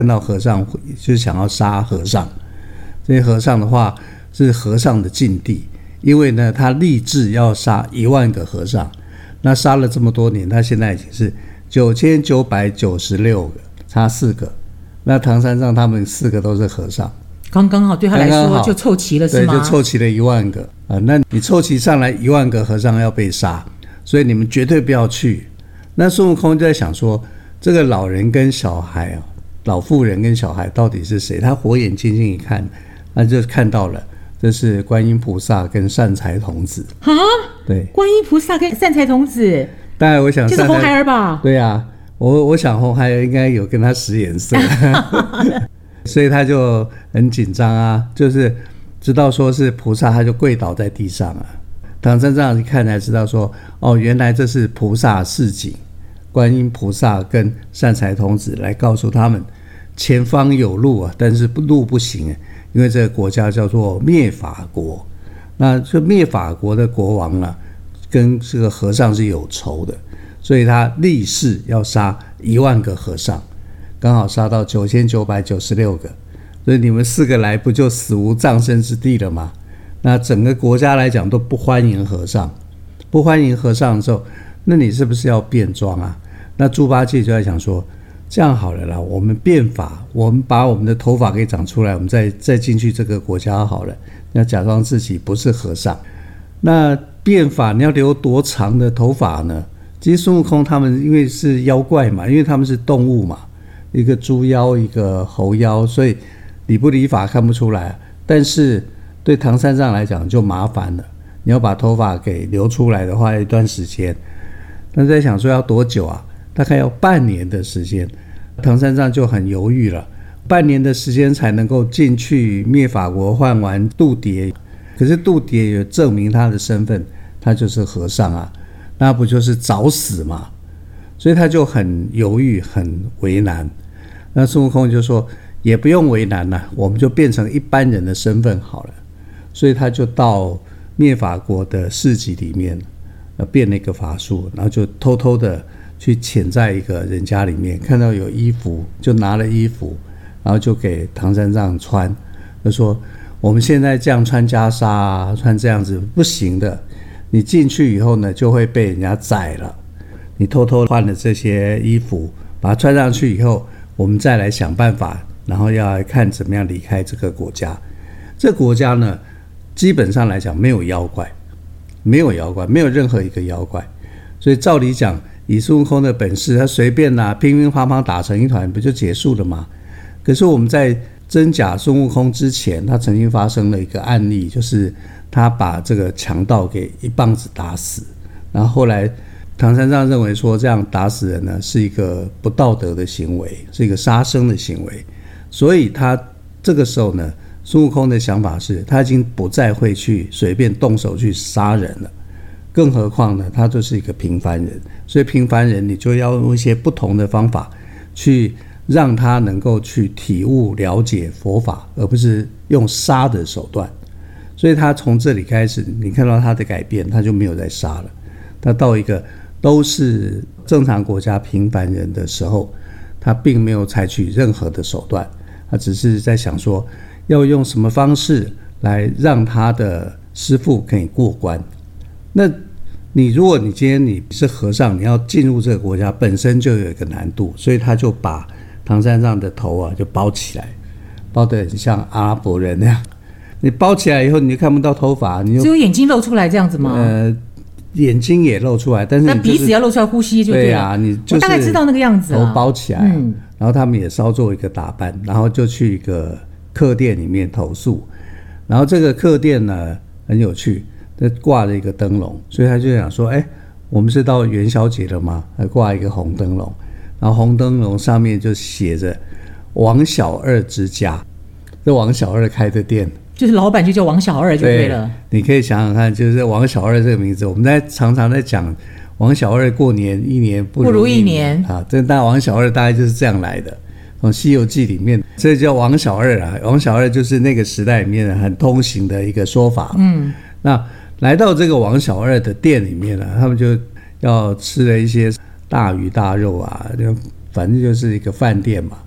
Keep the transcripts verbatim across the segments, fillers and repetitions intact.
看到和尚就想要杀和尚。这些和尚的话是和尚的禁地，因为呢他立志要杀一万个和尚，那杀了这么多年，他现在已经是九千九百九十六个，差四个。那唐三藏他们四个都是和尚， 刚刚好对他来说就凑齐了，是吗？ 对，就凑齐了一万个啊！那你凑齐上来一万个和尚要被杀，所以你们绝对不要去。那孙悟空就在想说，这个老人跟小孩啊，老妇人跟小孩到底是谁？他火眼金睛一看，那就看到了，这是观音菩萨跟善财童子啊！ 对， 观音菩萨跟善财童子， 当然我想就是红孩儿吧？ 对啊，我我想红孩儿应该有跟他使眼色。所以他就很紧张啊，就是知道说是菩萨，他就跪倒在地上啊。唐三藏一看才知道说，哦，原来这是菩萨示警，观音菩萨跟善财童子来告诉他们前方有路啊，但是路不行啊，因为这个国家叫做灭法国。那这灭法国的国王啊，跟这个和尚是有仇的，所以他立誓要杀一万个和尚。刚好杀到九千九百九十六个，所以你们四个来不就死无葬身之地了吗？那整个国家来讲都不欢迎和尚，不欢迎和尚的时候，那你是不是要变装啊？那猪八戒就在想说，这样好了啦，我们变法，我们把我们的头发给长出来，我们再再进去这个国家好了，要假装自己不是和尚。那变法你要留多长的头发呢？其实孙悟空他们因为是妖怪嘛，因为他们是动物嘛，一个猪妖一个猴妖，所以理不理发看不出来。但是对唐三藏来讲就麻烦了，你要把头发给留出来的话，一段时间。那在想说要多久啊？大概要半年的时间。唐三藏就很犹豫了，半年的时间才能够进去灭法国换完度牒。可是度牒也证明他的身份，他就是和尚啊，那不就是找死吗？所以他就很犹豫很为难。那孙悟空就说也不用为难了，我们就变成一般人的身份好了。所以他就到灭法国的市集里面变了一个法术，然后就偷偷的去潜在一个人家里面，看到有衣服就拿了衣服，然后就给唐三藏穿，就说我们现在这样穿袈裟啊，穿这样子不行的，你进去以后呢就会被人家宰了。你偷偷换了这些衣服把它穿上去以后，我们再来想办法，然后要来看怎么样离开这个国家。这个国家呢基本上来讲没有妖怪，没有妖怪，没有任何一个妖怪。所以照理讲，以孙悟空的本事，他随便啊乒乒乓乓打成一团不就结束了吗？可是我们在真假孙悟空之前，他曾经发生了一个案例，就是他把这个强盗给一棒子打死，然后后来唐三藏认为说这样打死人呢是一个不道德的行为，是一个杀生的行为，所以他这个时候呢，孙悟空的想法是他已经不再会去随便动手去杀人了，更何况呢他就是一个平凡人，所以平凡人你就要用一些不同的方法去让他能够去体悟了解佛法，而不是用杀的手段。所以他从这里开始，你看到他的改变，他就没有再杀了。他到一个都是正常国家平凡人的时候，他并没有采取任何的手段，他只是在想说要用什么方式来让他的师父可以过关。那你如果你今天你是和尚，你要进入这个国家本身就有一个难度，所以他就把唐三藏的头啊就包起来，包得很像阿拉伯人那样。你包起来以后你就看不到头发，你就只有眼睛露出来这样子吗？ 呃，眼睛也露出来，但是你、就是、 那鼻子要露出来呼吸就对了。 对啊，你就是我大概知道那个样子、啊、 头包起来、啊嗯、然后他们也稍做一个打扮，然后就去一个客店里面投宿。然后这个客店呢很有趣，它挂了一个灯笼，所以他就想说哎，我们是到元宵节了吗？还挂一个红灯笼，然后红灯笼上面就写着王小二之家，这王小二开的店， 就是老板就叫王小二就对了。 对，你可以想想看，就是王小二这个名字，我们在常常在讲王小二过年一年不如一年啊，这大王小二大概就是这样来的。从《西游记》里面，这叫王小二啊，王小二就是那个时代里面很通行的一个说法。嗯，那来到这个王小二的店里面呢，他们就要吃了一些大鱼大肉啊，反正就是一个饭店嘛。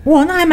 哇，那还蛮